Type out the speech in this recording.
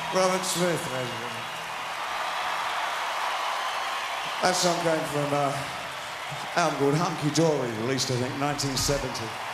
Robert Smith, ladies and gentlemen. That song came from an album called Hunky Dory, released I think 1970.